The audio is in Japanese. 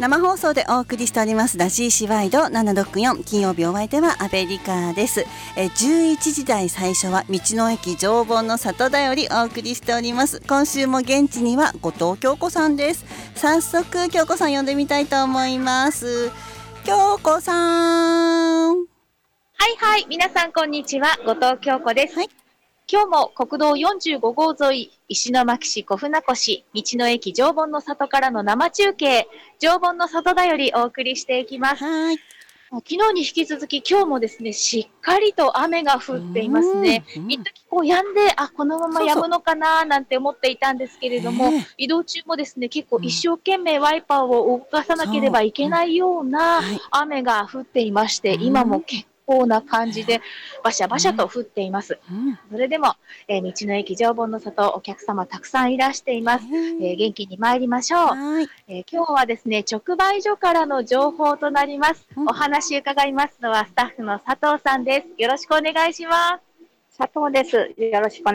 生放送でお送りしておりますラジーシワイド764、金曜日お相手は阿部理香です。11時台最初は道の駅常盆の里だよりお送りしております。今週も現地には後藤京子さんです。早速京子さん呼んでみたいと思います。京子さん。 はいはい、皆さんこんにちは、後藤京子です。 はい、 今日も国道45号沿い、石巻市小船越道の駅常盆の里からの生中継、常盆の里だよりお送りしていきます。 はい。 昨日に引き続き今日もですね、しっかりと雨が降っていますね。一時こう止んで、このまま止むのかななんて思っていたんですけれども、移動中もですね、結構一生懸命ワイパーを動かさなければいけないような雨が降っていまして、今も結構な感じでバシャバシャと降っています。それでも、道の駅常盆の里、お客様たくさんいらしています。元気に参りましょう。今日はですね、直売所からの情報となります。お話伺いますのはスタッフの佐藤さんです。よろしくお願いします。 佐藤です。よろしくお